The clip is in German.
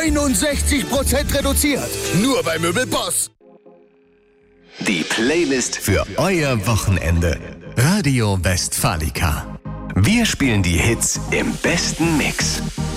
69% reduziert. Nur bei Möbelboss. Die Playlist für euer Wochenende. Radio Westfalica. Wir spielen die Hits im besten Mix.